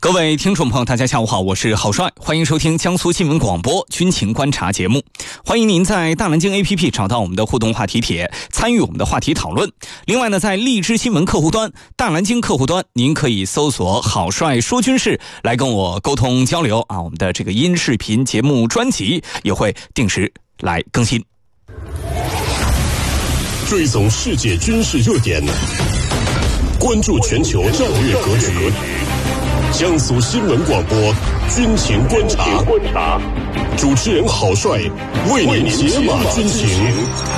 各位听众朋友，大家下午好，我是郝帅，欢迎收听江苏新闻广播军情观察节目。欢迎您在大南京 APP 找到我们的互动话题帖，参与我们的话题讨论。另外呢，在荔枝新闻客户端、大南京客户端，您可以搜索郝帅说军事来跟我沟通交流啊。我们的这个音视频节目专辑也会定时来更新。 追踪世界军事热点，关注全球战略格局。江苏新闻广播军情观察，主持人郝帅为您解码军情。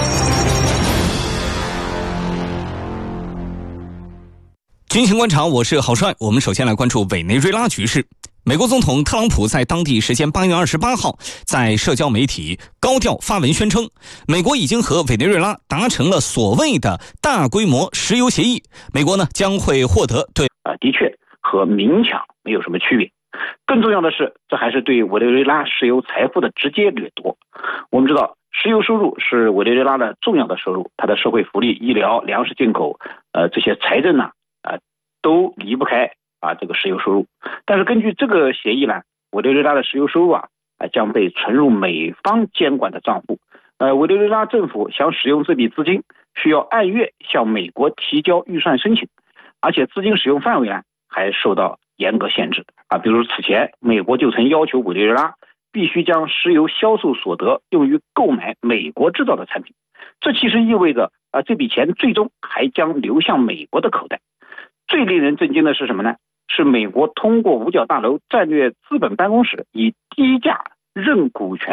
军情观察，我是郝帅。我们首先来关注委内瑞拉局势。美国总统特朗普在当地时间8月28号在社交媒体高调发文宣称，美国已经和委内瑞拉达成了所谓的大规模石油协议，美国呢将会获得对的确和明抢没有什么区别。更重要的是，这还是对委内瑞拉石油财富的直接掠夺。我们知道，石油收入是委内瑞拉的重要的收入，它的社会福利、医疗、粮食进口，这些财政呢，都离不开这个石油收入。但是根据这个协议呢，委内瑞拉的石油收入将被存入美方监管的账户。委内瑞拉政府想使用这笔资金，需要按月向美国提交预算申请，而且资金使用范围呢还受到严格限制比如此前美国就曾要求委内瑞拉必须将石油销售所得用于购买美国制造的产品。这其实意味着这笔钱最终还将流向美国的口袋。最令人震惊的是什么呢？是美国通过五角大楼战略资本办公室以低价认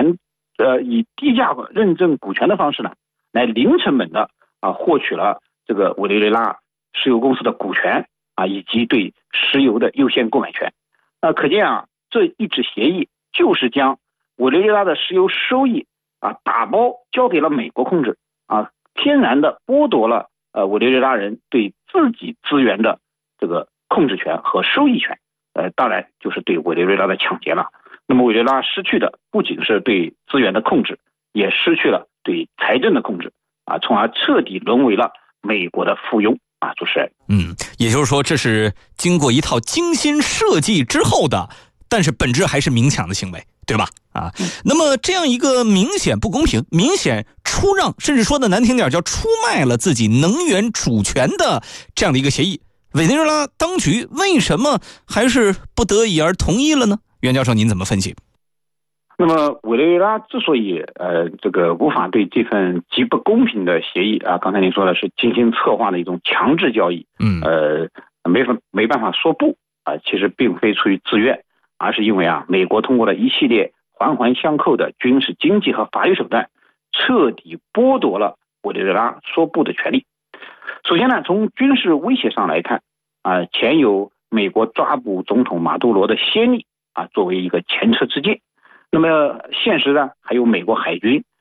证股权的方式呢，来零成本的获取了这个委内瑞拉石油公司的股权以及对石油的优先购买权。可见这一纸协议就是将委内瑞拉的石油收益打包交给了美国控制天然的剥夺了委内瑞拉人对自己资源的这个控制权和收益权。当然就是对委内瑞拉的抢劫了。那么委内瑞拉失去的不仅是对资源的控制，也失去了对财政的控制从而彻底沦为了美国的附庸主持人。 也就是说，这是经过一套精心设计之后的，但是本质还是明抢的行为，对吧？那么这样一个明显不公平、明显出让，甚至说的难听点叫出卖了自己能源主权的这样的一个协议，委内瑞拉当局为什么还是不得已而同意了呢？袁教授，您怎么分析？ 那么委内瑞拉之所以这个无法对这份极不公平的协议刚才您说的是精心策划的一种强制交易，没办法说不其实并非出于自愿，而是因为美国通过了一系列环环相扣的军事、经济和法律手段，彻底剥夺了委内瑞拉说不的权利。首先呢，从军事威胁上来看前有美国抓捕总统马杜罗的先例作为一个前车之鉴。那么现实呢，还有美国海军